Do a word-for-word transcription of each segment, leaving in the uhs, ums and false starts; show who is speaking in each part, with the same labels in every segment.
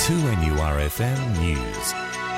Speaker 1: two N U R F M News.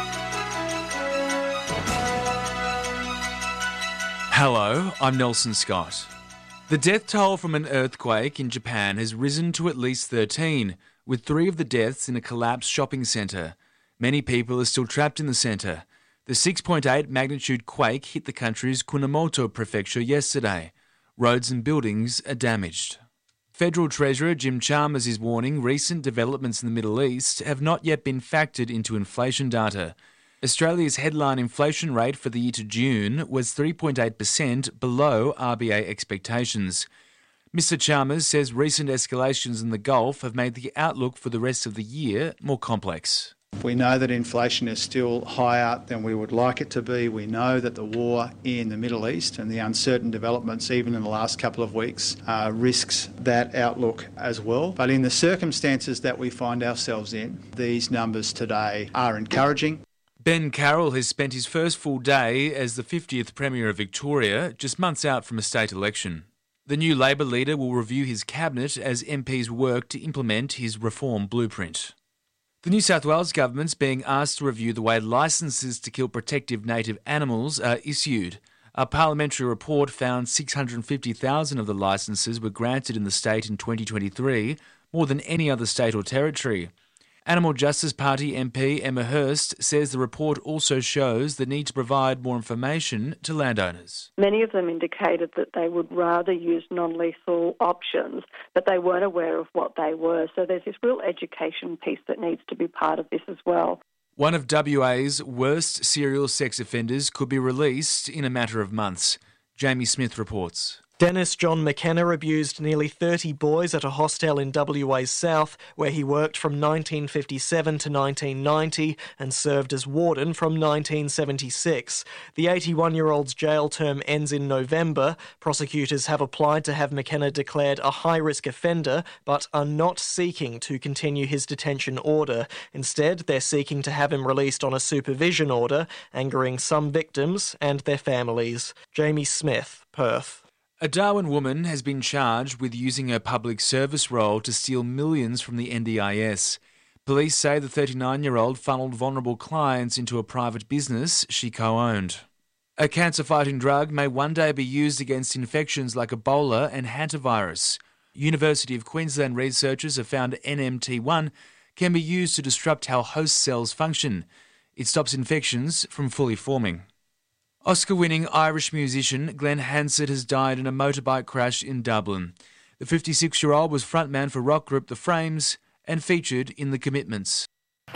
Speaker 2: Hello, I'm Nelson Scott. The death toll from an earthquake in Japan has risen to at least thirteen, with three of the deaths in a collapsed shopping centre. Many people are still trapped in the centre. The six point eight magnitude quake hit the country's Kunamoto prefecture yesterday. Roads and buildings are damaged. Federal Treasurer Jim Chalmers is warning recent developments in the Middle East have not yet been factored into inflation data. Australia's headline inflation rate for the year to June was three point eight percent below R B A expectations. Mister Chalmers says recent escalations in the Gulf have made the outlook for the rest of the year more complex.
Speaker 3: We know that inflation is still higher than we would like it to be. We know that the war in the Middle East and the uncertain developments, even in the last couple of weeks, uh, risks that outlook as well. But in the circumstances that we find ourselves in, these numbers today are encouraging.
Speaker 2: Ben Carroll has spent his first full day as the fiftieth Premier of Victoria, just months out from a state election. The new Labor leader will review his cabinet as M Ps work to implement his reform blueprint. The New South Wales government's being asked to review the way licences to kill protective native animals are issued. A parliamentary report found six hundred fifty thousand of the licences were granted in the state in twenty twenty-three, more than any other state or territory. Animal Justice Party M P Emma Hurst says the report also shows the need to provide more information to landowners.
Speaker 4: Many of them indicated that they would rather use non-lethal options, but they weren't aware of what they were. So there's this real education piece that needs to be part of this as well.
Speaker 2: One of W A's worst serial sex offenders could be released in a matter of months. Jamie Smith reports.
Speaker 5: Dennis John McKenna abused nearly thirty boys at a hostel in W A's south, where he worked from nineteen fifty-seven to nineteen ninety and served as warden from nineteen seventy-six. The eighty-one-year-old's jail term ends in November. Prosecutors have applied to have McKenna declared a high-risk offender, but are not seeking to continue his detention order. Instead, they're seeking to have him released on a supervision order, angering some victims and their families. Jamie Smith, Perth.
Speaker 2: A Darwin woman has been charged with using her public service role to steal millions from the N D I S. Police say the thirty-nine-year-old funneled vulnerable clients into a private business she co-owned. A cancer-fighting drug may one day be used against infections like Ebola and hantavirus. University of Queensland researchers have found N M T one can be used to disrupt how host cells function. It stops infections from fully forming. Oscar-winning Irish musician Glenn Hansard has died in a motorbike crash in Dublin. The fifty-six-year-old was frontman for rock group The Frames and featured in The Commitments.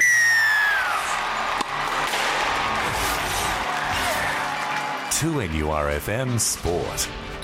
Speaker 1: two N U R F M Sport.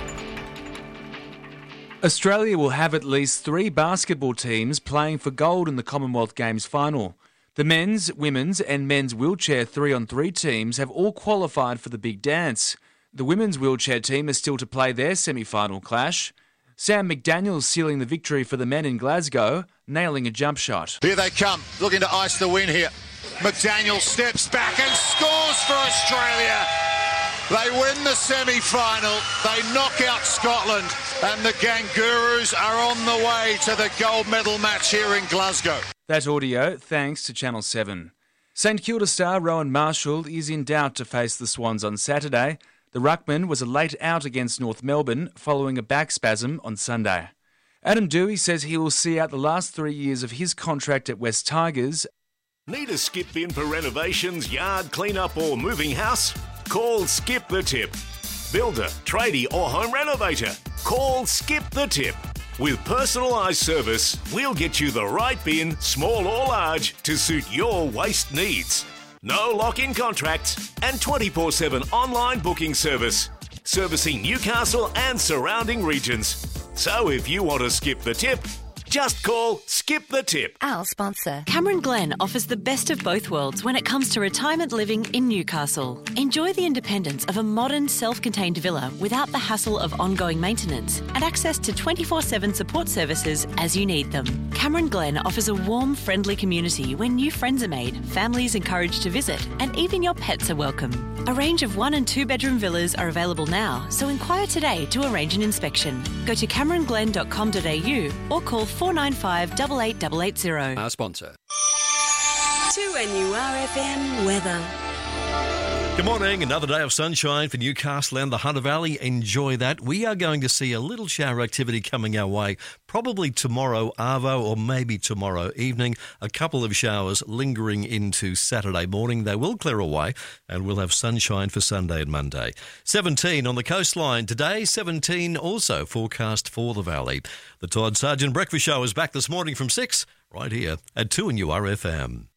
Speaker 2: Australia will have at least three basketball teams playing for gold in the Commonwealth Games final. The men's, women's and men's wheelchair three-on-three teams have all qualified for the big dance. The women's wheelchair team is still to play their semi-final clash. Sam McDaniel sealing the victory for the men in Glasgow, nailing a jump shot.
Speaker 6: Here they come, looking to ice the win here. McDaniel steps back and scores for Australia. They win the semi-final, they knock out Scotland, and the Kangaroos are on the way to the gold medal match here in Glasgow.
Speaker 2: That audio thanks to Channel seven. St Kilda star Rowan Marshall is in doubt to face the Swans on Saturday. The ruckman was a late out against North Melbourne following a back spasm on Sunday. Adam Dewey says he will see out the last three years of his contract at West Tigers.
Speaker 7: Need a skip bin for renovations, yard clean-up or moving house? Call Skip the Tip. Builder, tradie or home renovator? Call Skip the Tip. With personalised service, we'll get you the right bin, small or large, to suit your waste needs. No lock-in contracts and twenty-four seven online booking service, servicing Newcastle and surrounding regions. So if you want to skip the tip, just call Skip the Tip.
Speaker 8: Our sponsor. Cameron Glen offers the best of both worlds when it comes to retirement living in Newcastle. Enjoy the independence of a modern, self-contained villa without the hassle of ongoing maintenance and access to twenty-four seven support services as you need them. Cameron Glen offers a warm, friendly community where new friends are made, families encouraged to visit, and even your pets are welcome. A range of one and two bedroom villas are available now, so inquire today to arrange an inspection. Go to cameron glen dot com dot a u or call four nine five, eight eight eight eight zero.
Speaker 9: Our sponsor. two N U R F M weather.
Speaker 10: Good morning. Another day of sunshine for Newcastle and the Hunter Valley. Enjoy that. We are going to see a little shower activity coming our way, probably tomorrow, arvo, or maybe tomorrow evening. A couple of showers lingering into Saturday morning. They will clear away and we'll have sunshine for Sunday and Monday. seventeen on the coastline today, seventeen also forecast for the valley. The Todd Sargent Breakfast Show is back this morning from six, right here at two N U R F M.